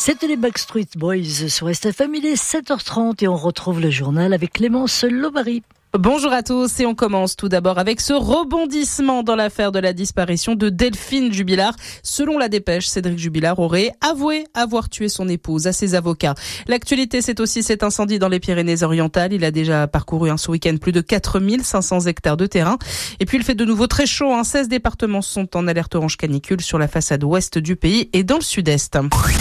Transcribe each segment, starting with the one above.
C'était les Backstreet Boys sur STFM, il est 7h30 et on retrouve le journal avec Clémence Lobary. Bonjour à tous et on commence tout d'abord avec ce rebondissement dans l'affaire de la disparition de Delphine Jubilard. Selon la dépêche, Cédric Jubilard aurait avoué avoir tué son épouse à ses avocats. L'actualité, c'est aussi cet incendie dans les Pyrénées-Orientales. Il a déjà parcouru ce week-end plus de 4500 hectares de terrain. Et puis il fait de nouveau très chaud. 16 départements sont en alerte orange canicule sur la façade ouest du pays et dans le sud-est.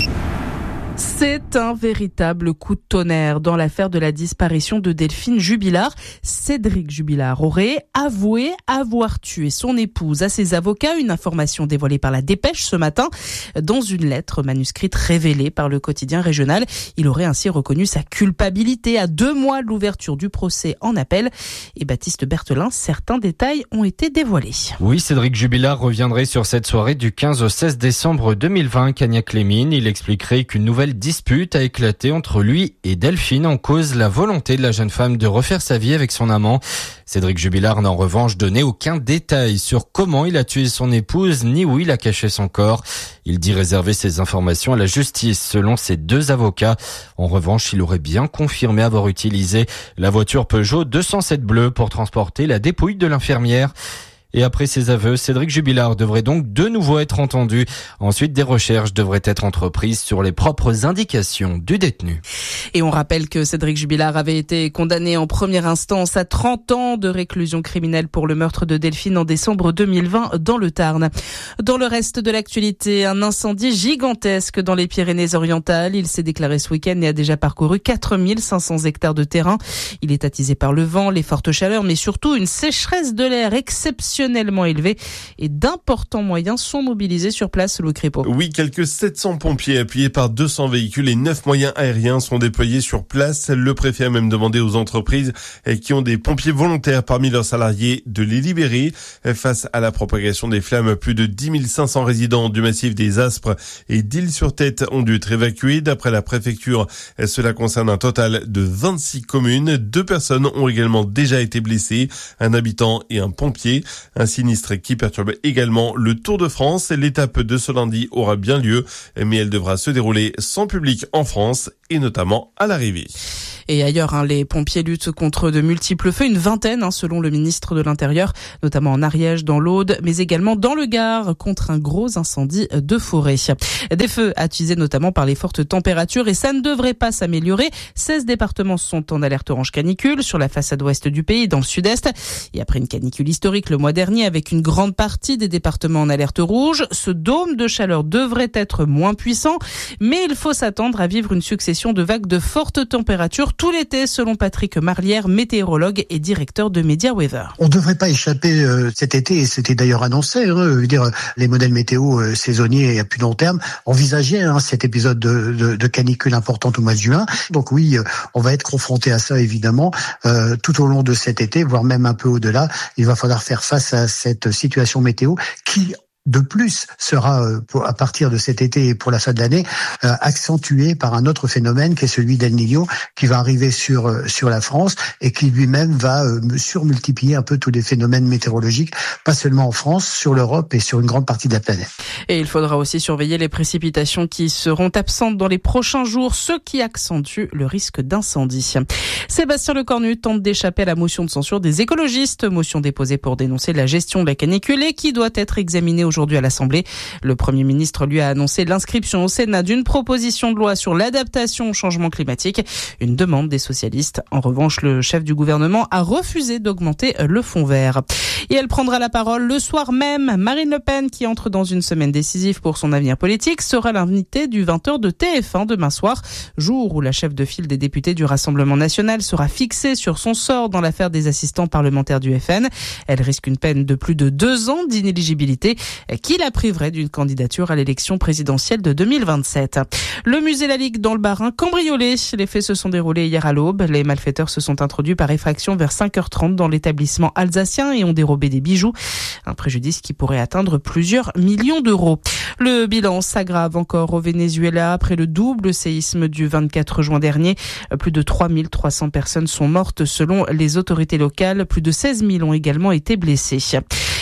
C'est un véritable coup de tonnerre dans l'affaire de la disparition de Delphine Jubilard. Cédric Jubilard aurait avoué avoir tué son épouse à ses avocats, une information dévoilée par la dépêche ce matin. Dans une lettre manuscrite révélée par le quotidien régional, il aurait ainsi reconnu sa culpabilité à 2 mois de l'ouverture du procès en appel. Et Baptiste Berthelin, certains détails ont été dévoilés. Oui, Cédric Jubilard reviendrait sur cette soirée du 15 au 16 décembre 2020 à Cagnac-les-Mines. Il expliquerait qu'une nouvelle dispute a éclaté entre lui et Delphine, en cause la volonté de la jeune femme de refaire sa vie avec son amant. Cédric Jubilard n'a en revanche donné aucun détail sur comment il a tué son épouse ni où il a caché son corps. Il dit réserver ces informations à la justice selon ses 2 avocats. En revanche, il aurait bien confirmé avoir utilisé la voiture Peugeot 207 bleue pour transporter la dépouille de l'infirmière. Et après ses aveux, Cédric Jubilard devrait donc de nouveau être entendu. Ensuite, des recherches devraient être entreprises sur les propres indications du détenu. Et on rappelle que Cédric Jubilard avait été condamné en première instance à 30 ans de réclusion criminelle pour le meurtre de Delphine en décembre 2020 dans le Tarn. Dans le reste de l'actualité, un incendie gigantesque dans les Pyrénées-Orientales. Il s'est déclaré ce week-end et a déjà parcouru 4500 hectares de terrain. Il est attisé par le vent, les fortes chaleurs, mais surtout une sécheresse de l'air exceptionnelle élevé et d'importants moyens sont mobilisés sur place, Louis Crépeau. Oui, quelques 700 pompiers appuyés par 200 véhicules et 9 moyens aériens sont déployés sur place. Le préfet a même demandé aux entreprises qui ont des pompiers volontaires parmi leurs salariés de les libérer. Face à la propagation des flammes, plus de 10 500 résidents du massif des Aspres et d'Île-sur-Tête ont dû être évacués. D'après la préfecture, cela concerne un total de 26 communes. 2 personnes ont également déjà été blessées, un habitant et un pompier. Un sinistre qui perturbe également le Tour de France. L'étape de ce lundi aura bien lieu, mais elle devra se dérouler sans public en France et notamment à l'arrivée. Et ailleurs, les pompiers luttent contre de multiples feux, une vingtaine selon le ministre de l'Intérieur, notamment en Ariège, dans l'Aude, mais également dans le Gard, contre un gros incendie de forêt. Des feux attisés notamment par les fortes températures et ça ne devrait pas s'améliorer. 16 départements sont en alerte orange canicule sur la façade ouest du pays, dans le sud-est. Et après une canicule historique le mois dernier avec une grande partie des départements en alerte rouge, ce dôme de chaleur devrait être moins puissant, mais il faut s'attendre à vivre une succession de vagues de fortes températures tout l'été, selon Patrick Marlière, météorologue et directeur de Media Weather. On ne devrait pas échapper cet été, et c'était d'ailleurs annoncé. Les modèles météo saisonniers à plus long terme envisageaient cet épisode de canicule importante au mois de juin. Donc oui, on va être confronté à ça évidemment tout au long de cet été, voire même un peu au-delà. Il va falloir faire face à cette situation météo qui de plus sera à partir de cet été et pour la fin de l'année accentué par un autre phénomène qui est celui d'El Niño qui va arriver sur la France et qui lui-même va surmultiplier un peu tous les phénomènes météorologiques, pas seulement en France, sur l'Europe et sur une grande partie de la planète. Et il faudra aussi surveiller les précipitations qui seront absentes dans les prochains jours, ce qui accentue le risque d'incendie. Sébastien Lecornu tente d'échapper à la motion de censure des écologistes, motion déposée pour dénoncer la gestion de la canicule et qui doit être examinée aujourd'hui à l'Assemblée. Le Premier ministre lui a annoncé l'inscription au Sénat d'une proposition de loi sur l'adaptation au changement climatique, une demande des socialistes. En revanche, le chef du gouvernement a refusé d'augmenter le fonds vert. Et elle prendra la parole le soir même. Marine Le Pen, qui entre dans une semaine décisive pour son avenir politique, sera l'invitée du 20h de TF1 demain soir, jour où la chef de file des députés du Rassemblement national sera fixée sur son sort dans l'affaire des assistants parlementaires du FN. Elle risque une peine de plus de 2 ans d'inéligibilité qui la priverait d'une candidature à l'élection présidentielle de 2027. Le musée La Ligue dans le Bas-Rhin cambriolé. Les faits se sont déroulés hier à l'aube. Les malfaiteurs se sont introduits par effraction vers 5h30 dans l'établissement alsacien et ont dérobé des bijoux. Un préjudice qui pourrait atteindre plusieurs millions d'euros. Le bilan s'aggrave encore au Venezuela après le double séisme du 24 juin dernier. Plus de 3300 personnes sont mortes selon les autorités locales. Plus de 16 000 ont également été blessés.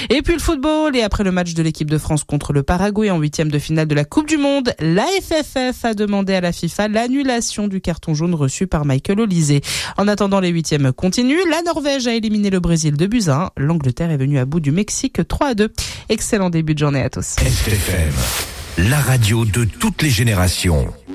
Et puis le football, et après le match de l'équipe de France contre le Paraguay en 8e de finale de la Coupe du Monde, la FFF a demandé à la FIFA l'annulation du carton jaune reçu par Michael Olise. En attendant, les 8e continuent. La Norvège a éliminé le Brésil 2-1. L'Angleterre est venue à bout du Mexique 3-2. Excellent début de journée à tous. SFM, la radio de toutes les générations.